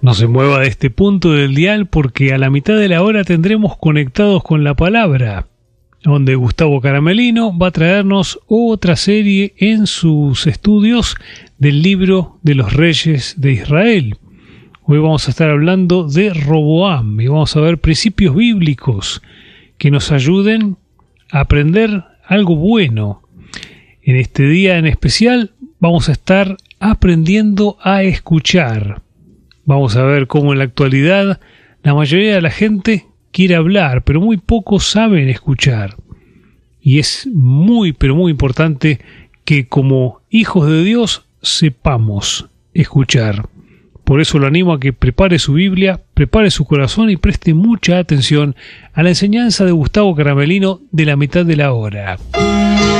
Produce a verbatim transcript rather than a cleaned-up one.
No se mueva de este punto del dial porque a la mitad de la hora tendremos Conectados con la Palabra, donde Gustavo Caramelino va a traernos otra serie en sus estudios del libro de los reyes de Israel. Hoy vamos a estar hablando de Roboam y vamos a ver principios bíblicos que nos ayuden a aprender algo bueno. En este día en especial vamos a estar aprendiendo a escuchar. Vamos a ver cómo en la actualidad la mayoría de la gente quiere hablar, pero muy pocos saben escuchar. Y es muy, pero muy importante que como hijos de Dios sepamos escuchar. Por eso lo animo a que prepare su Biblia, prepare su corazón y preste mucha atención a la enseñanza de Gustavo Caramelino de la mitad de la hora.